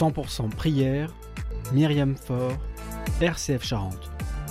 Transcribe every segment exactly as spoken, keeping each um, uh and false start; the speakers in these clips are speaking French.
cent pour cent prière, Myriam Faure, R C F Charente.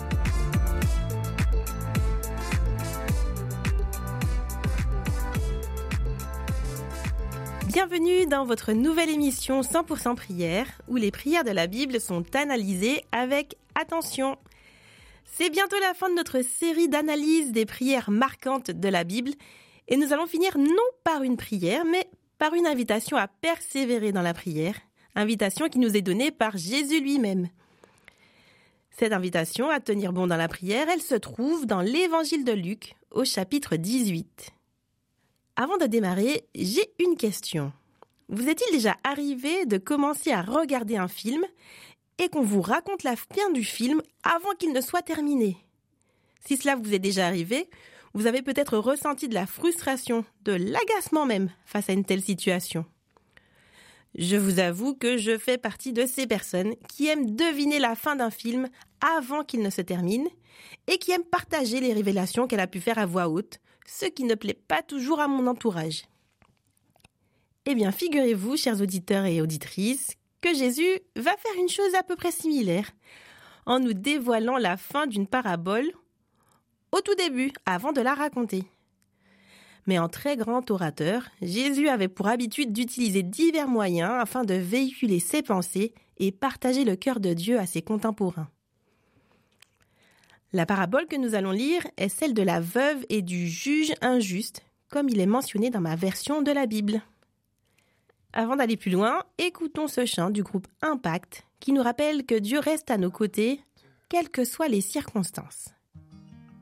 Bienvenue dans votre nouvelle émission cent pour cent prière, où les prières de la Bible sont analysées avec attention. C'est bientôt la fin de notre série d'analyse des prières marquantes de la Bible, et nous allons finir non par une prière, mais par une invitation à persévérer dans la prière, invitation qui nous est donnée par Jésus lui-même. Cette invitation à tenir bon dans la prière, elle se trouve dans l'évangile de Luc, au chapitre dix-huit. Avant de démarrer, j'ai une question. Vous est-il déjà arrivé de commencer à regarder un film et qu'on vous raconte la fin du film avant qu'il ne soit terminé? Si cela vous est déjà arrivé, vous avez peut-être ressenti de la frustration, de l'agacement même face à une telle situation. Je vous avoue que je fais partie de ces personnes qui aiment deviner la fin d'un film avant qu'il ne se termine et qui aiment partager les révélations qu'elle a pu faire à voix haute, ce qui ne plaît pas toujours à mon entourage. Eh bien, figurez-vous, chers auditeurs et auditrices, que Jésus va faire une chose à peu près similaire en nous dévoilant la fin d'une parabole au tout début, avant de la raconter. Mais en très grand orateur, Jésus avait pour habitude d'utiliser divers moyens afin de véhiculer ses pensées et partager le cœur de Dieu à ses contemporains. La parabole que nous allons lire est celle de la veuve et du juge injuste, comme il est mentionné dans ma version de la Bible. Avant d'aller plus loin, écoutons ce chant du groupe Impact qui nous rappelle que Dieu reste à nos côtés, quelles que soient les circonstances.